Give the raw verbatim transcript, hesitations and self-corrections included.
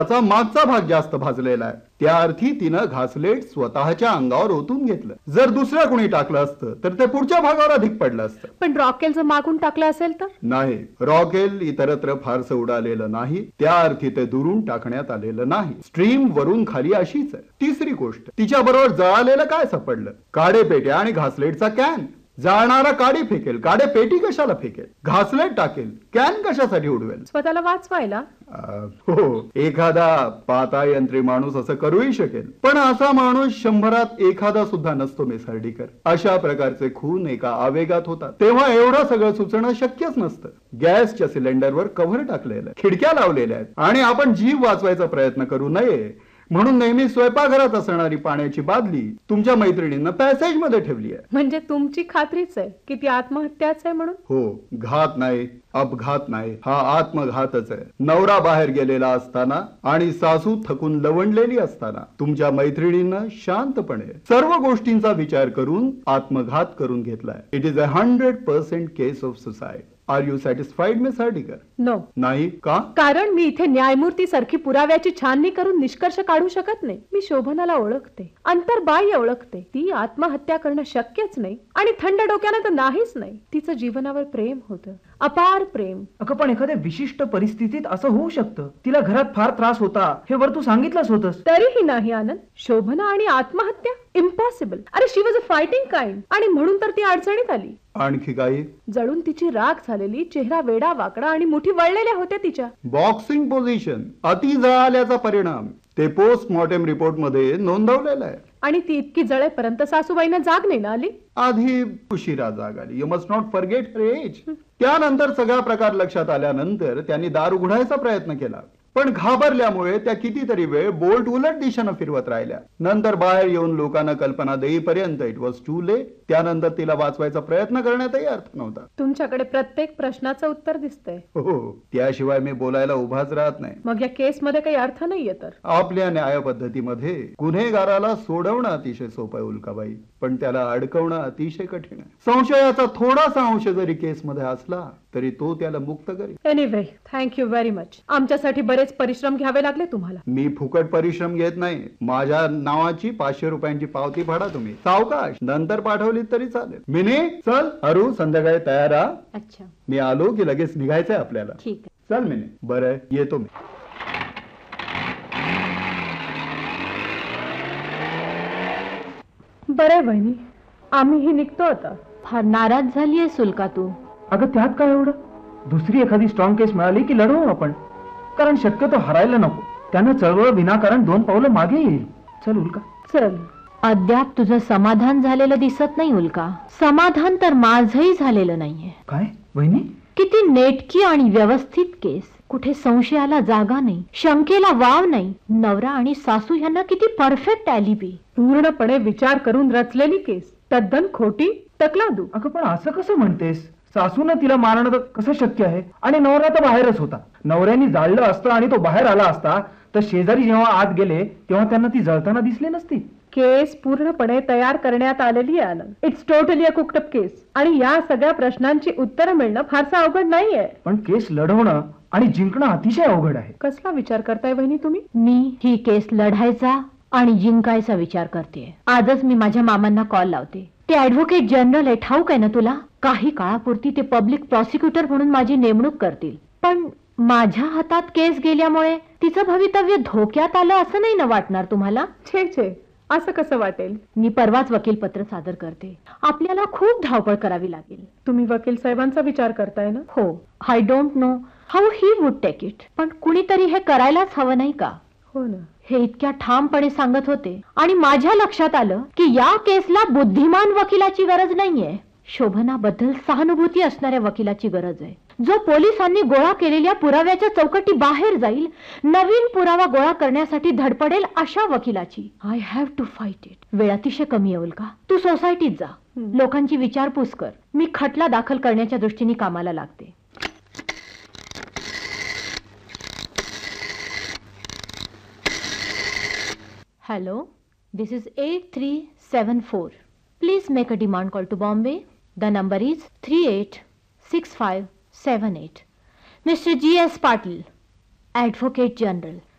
त्याचा मागचा भाग जास्त भाजलेला आहे, त्या अर्थी तिनं घासलेट स्वतःच्या अंगावर ओतून घेतलं. जर दुसऱ्या कोणी टाकलं असतं तर ते पुढच्या भागावर अधिक पडलं असतं. पण रॉकेल जर मागून टाकलं असेल तर? नाही, रॉकेल इतरत्र फारसं उडालेलं नाही, त्या अर्थी ते दुरून टाकण्यात आलेलं नाही. स्ट्रीम वरून खाली अशीच आहे. तिसरी गोष्ट, तिच्या बरोबर जळालेलं काय सापडलं? काडे पेट्या आणि घासलेटचा कॅन. जाणारा काडी फेकेल, काडे पेटी कशाला फेकेल? घासलेट टाकेल, कॅन कशासाठी उडवेल? स्वतःला वाचवायला. हो, एखादा पातायंत्री माणूस असं करूही शकेल, पण असा माणूस शंभरात एखादा सुद्धा नसतो मिस हर्डीकर. अशा प्रकारचे खून एका आवेगात होतात, तेव्हा एवढं सगळं सुचणं शक्यच नसतं. गॅसच्या सिलेंडरवर कव्हर टाकलेलं, खिडक्या लावलेल्या आहेत, आणि आपण जीव वाचवायचा प्रयत्न करू नये म्हणून नेहमी स्वयंपाकघरात असणारी पाण्याची बादली तुमच्या मैत्रिणींना पॅसेज मध्ये ठेवली आहे. म्हणजे तुमची खात्रीच आहे की ती आत्महत्याच आहे म्हणून? हो, घात नाही, अपघात नाही, हा आत्मघातच आहे. नवरा बाहेर गेलेला असताना आणि सासू थकून लवंडलेली असताना तुमच्या मैत्रिणींना शांतपणे सर्व गोष्टींचा विचार करून आत्मघात करून घेतलाय. It is a hundred percent case of suicide. R you satisfied miss Hardikar? No. नाही का? कारण मी इथे न्यायमूर्ती सारखी पुराव्याची छाननी करून निष्कर्ष काढू शकत नाही. मी शोभनाला ओळखते, अंतर्बाह्य ओळखते. ती आत्महत्या करणं शक्यच नाही, आणि थंड डोक्यानं तर नाहीच नाही. तिचं जीवनावर प्रेम होतं, अपार प्रेम. अगं पण एखाद्या विशिष्ट परिस्थितीत असं होऊ शकतं. तिला घरात फार त्रास होता, हे वर तू सांगितलंच होतंस. तरीही नाही आनंद. शोभना आणि आत्महत्या, इम्पॉसिबल. अरे शी वॉज अ फायटिंग काइंड, आणि म्हणून तर ती अडचणीत आली. आणखी काही? जळून तिची राख झालेली, चेहरा वेडा वाकडा आणि मुठी वळलेल्या होत्या तिच्या. बॉक्सिंग पोझिशन, अति जळाल्याचा परिणाम ते पोस्टमॉर्टेम रिपोर्ट मध्ये नोंदवलेलं आहे. आणि ती इतकी जळेपर्यंत सासूबाईंना जाग नाही ना आली? आधी उशिरा जाग आली. You must not forget her age. त्यानंतर सगळा प्रकार लक्षात आल्यानंतर त्यांनी दार उघडायचा प्रयत्न केला, पण घाबरल्यामुळे त्या कितीतरी वेळ बोल्ट उलट दिशेनं फिरवत राहिल्या. नंतर बाहेर येऊन लोकांना कल्पना देईपर्यंत इट वॉज टू लेट. त्यानंतर तिला वाचवायचा प्रयत्न करण्यातही अर्थ नव्हता. तुमच्याकडे प्रत्येक प्रश्नाचं उत्तर दिसतंय. हो, त्याशिवाय मी बोलायला उभाच राहत नाही. मग या केस मध्ये काही अर्थ नाहीये तर? आपल्या न्याय पद्धतीमध्ये गुन्हेगाराला सोडवणं अतिशय सोपं आहे उल्काबाई, पण त्याला अडकवणं अतिशय कठीण आहे. संशयाचा थोडासा अंश जरी केस मध्ये असला तरी तो त्याला मुक्त करेल. Anyway, thank you very much. आमच्यासाठी बरेच परिश्रम घ्यावे लागले तुम्हाला. मी फुकट परिश्रम घेत नाही. माझ्या नावाची पाचशे रुपयांची पावती फाडा तुम्ही, सावकाश, नंतर पाठवली तरी चालेल. मिनी, चल. अरू, संध्याकाळी तयार राहा. अच्छा. मी आलो की लगेच निघायचंय आपल्याला. ठीक आहे. चल मिनी. बरं, येतो मी. बरं बहिणी, आम्हीही निघतो आता. फार नाराज झालीये सुलका तू. अगं त्यात काय एवढं? दुसरी एखादी स्ट्रॉंग केस मिळाली की लढवू आपण, कारण शक्यतो हरायला नको. त्यानं चळवळ विनाकारण दोन पावलं मागे येईल. चल उल्का, चल. अद्याप तुझं समाधान झालेलं दिसत नाही उल्का. समाधान तर माझंही झालेलं नाहीये. काय वहिनी? किती नेटकी आणि व्यवस्थित केस. कुठे संशयाला जागा नाही, शंकेला वाव नाही. नवरा आणि सासू यांना किती परफेक्ट अॅलिबी. पूर्णपणे विचार करून रचलेली केस, तद्दन खोटी, तकलादू. अगं पण असं कसं म्हणतेस? सासूनं तिला मारणं कसं शक्य आहे? आणि नवरा तर बाहेरच होता. नवऱ्याने जाळलं असतं आणि तो बाहेर आला असता तर शेजारी जेव्हा आत गेले तेव्हा त्यांना ती जळताना दिसली नसती. केस पूर्णपणे तयार करण्यात आलेली आहे आनंद. It's totally a cooked up केस, आणि या सगळ्या प्रश्नांची उत्तरं मिळणं फारसं अवघड नाहीये. पण केस लढवणं आणि जिंकणं अतिशय अवघड आहे. कसला विचार करताय वहिनी तुम्ही? मी ही केस लढायचा आणि जिंकायचा विचार करते. आजच मी माझ्या मामांना कॉल लावते. ते ऍडव्होकेट जनरल आहे, ठाऊक आहे ना तुला? काही काळापुरती ते पब्लिक प्रॉसिक्युटर म्हणून माझी नेमणूक करतील. पण माझ्या हातात केस गेल्यामुळे तिचं भवितव्य धोक्यात आलं असं नाही ना वाटणार तुम्हाला? छे छे, असं कसं वाटेल? मी परवाच वकीलपत्र सादर करते. आपल्याला खूप धावपळ करावी लागेल. तुम्ही वकील साहेबांचा विचार करताय ना? हो. I don't know how he would take it. पण कुणीतरी हे करायलाच हवं नाही का? हो ना. हे इतक्या ठामपणे सांगत होते आणि माझ्या लक्षात आलं की या केसला बुद्धिमान वकिलाची गरज नाहीये. शोभनाबद्दल सहानुभूती असणाऱ्या वकिलाची गरज आहे, जो पोलिसांनी गोळा केलेल्या पुराव्याच्या चौकटी बाहेर जाईल, नवीन पुरावा गोळा करण्यासाठी धडपडेल अशा वकिलाची. I have to fight it. वेळ अतिशय कमी येईल का? तू सोसायटीत जा, लोकांची विचारपूस कर. मी खटला दाखल करण्याच्या दृष्टीने कामाला लागते. Hello, this is eight three seven four. Please make a demand call to Bombay. The number is three eight six five seven eight. Mister G S Patil, Advocate General.